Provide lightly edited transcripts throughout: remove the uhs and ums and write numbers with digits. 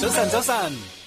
早晨，早晨。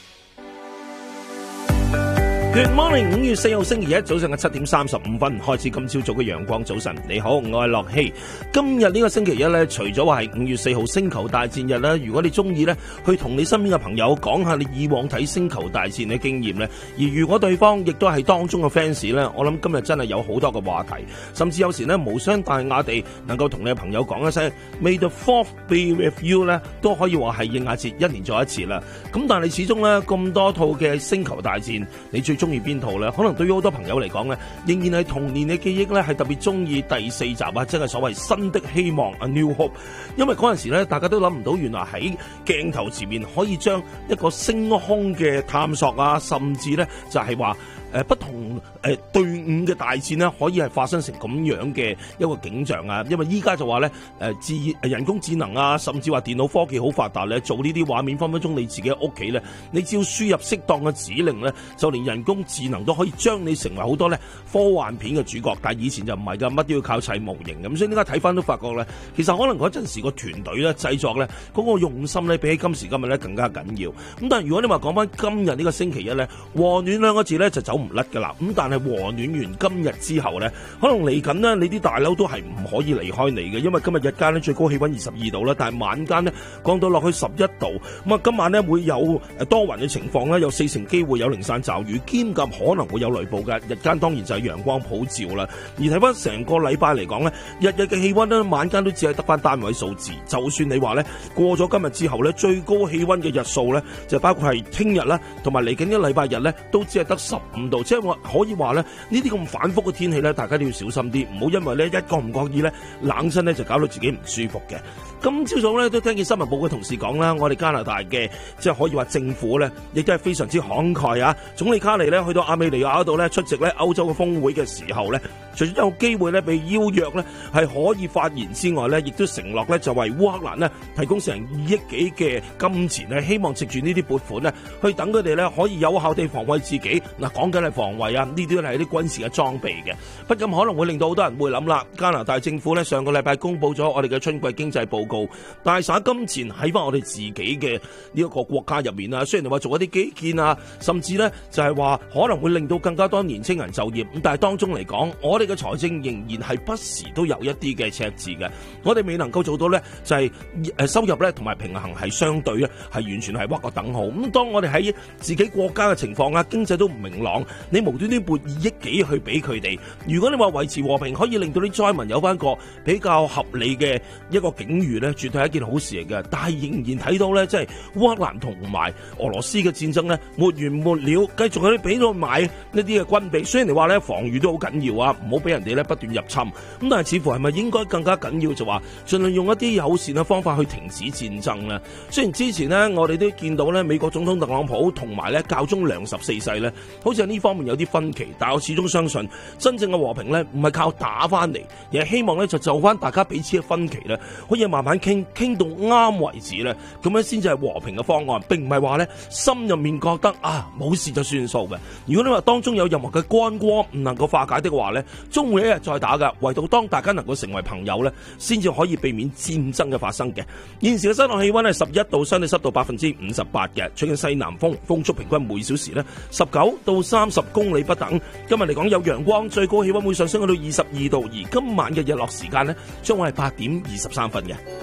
Good morning， 5月4號星期一早上嘅7點35分開始，今朝早嘅陽光早晨。你好，我係樂希。今日呢個星期一呢，除咗話係5月4號星球大戰日呢，如果你中意呢，去同你身邊嘅朋友講下你以往睇星球大戰嘅經驗呢，而如果對方亦都係當中嘅 fans 呢，我諗今日真係有好多嘅話題，甚至有時呢，無傷大雅地能夠同你嘅朋友講一聲 May the Fourth be with you 呢，都可以話係應亞節一年做一次啦。咁但係始終呢，咁多套嘅星球大戰，你最中意邊套呢？可能對於好多朋友嚟講呢，仍然係童年嘅記憶呢，係特別中意第4集啊，即係所謂新的希望 A New Hope， 因為嗰陣時呢，大家都諗唔到原來喺鏡頭前面可以將一個星空嘅探索啊，甚至呢就係話不同隊伍嘅大戰呢，可以係發生成咁樣嘅一個景象啊！因為依家就話呢，人工智能啊，甚至話電腦科技好發達呢，做呢啲畫面分分鐘你自己喺屋企呢，你只要輸入適當嘅指令呢，就連人工智能都可以將你成為好多呢科幻片嘅主角。但係以前就唔係㗎，乜都要靠砌模型咁，所以點解睇翻都發覺呢，其實可能嗰陣時個團隊呢製作呢嗰個用心呢，比起今時今日呢更加緊要。咁但係如果你話講翻今日呢個星期一呢，和暖兩個字呢就走唔甩㗎啦。咁但係和暖完今日之後呢，可能嚟緊呢，你啲大樓都係唔可以離開你嘅，因為今日日間呢最高氣溫22度啦，但係晚間呢降到落去11度。咁啊，今晚呢會有多雲嘅情況啦，有4成機會有零散驟雨，兼夾可能會有雷暴嘅。日間當然就係陽光普照啦。而睇翻成個禮拜嚟講呢，日日嘅氣溫呢，晚間都只係得翻單位數字。就算你話呢過咗今日之後呢，最高氣溫嘅日數呢，就包括係聽日啦，同埋嚟緊嘅禮拜日呢，都只係得15度。即係話可以話呢，呢啲咁反覆嘅天氣呢，大家都要小心啲，唔好因為呢一個唔覺意呢，冷身呢就搞到自己唔舒服嘅。今朝早咧都聽見新聞部嘅同事講啦，我哋加拿大嘅即係可以話政府咧，亦都係非常之慷慨啊！總理卡尼咧去到亞美尼亞嗰度咧出席咧歐洲嘅峰會嘅時候咧，除咗有機會咧被邀約咧係可以發言之外咧，亦都承諾咧就為烏克蘭咧提供成2億幾嘅金錢咧，希望藉住呢啲撥款咧去等佢哋咧可以有效地防衛自己。嗱，講緊係防衛啊，呢啲都係啲軍事嘅裝備嘅。不過可能會令到好多人會諗啦，加拿大政府咧上個禮拜公佈咗我哋嘅春季經濟報告，大灑金錢喺翻我哋自己嘅呢一個國家入面啊。雖然話做一啲基建啊，甚至咧就係話可能會令到更加多年青人就業，咁但係當中嚟講，我哋嘅財政仍然係不時都有一啲嘅赤字嘅。我哋未能夠做到咧，就係收入咧同埋平衡係相對咧係完全係劃個等號。咁當我哋喺自己國家嘅情況啊，經濟都唔明朗，你無端端撥2億幾去俾佢哋，如果你話維持和平，可以令到啲災民有翻個比較合理嘅一個境遇咧，絕對係一件好事嚟嘅。但係仍然睇到咧，即係烏克蘭同埋俄羅斯嘅戰爭咧，沒完沒了，繼續去俾到買呢啲嘅軍備。雖然你話咧防禦都好緊要啊，唔好俾人哋咧不斷入侵。咁但係似乎係咪應該更加緊要就話盡量用一啲友善嘅方法去停止戰爭咧？雖然之前呢，我哋都見到咧美國總統特朗普同埋咧教宗良14世咧，好似喺呢方面有啲分歧，但我始終相信真正嘅和平咧唔係靠打翻嚟，而係希望咧就翻大家彼此嘅分歧咧，可以慢慢傾到啱為止咧，咁樣先至係和平嘅方案，並唔係話咧心入面覺得啊冇事就算數嘅。如果你話當中有任何嘅干戈唔能夠化解的話咧，終會一日再打噶。唯獨當大家能夠成為朋友咧，先至可以避免戰爭嘅發生嘅。現時嘅室內氣溫係11度，相對濕度58%嘅，吹緊西南風，風速平均每小時咧19到30公里不等。今日嚟講有陽光，最高氣溫會上升去到22度，而今晚嘅日落時間咧將會係8點23分嘅。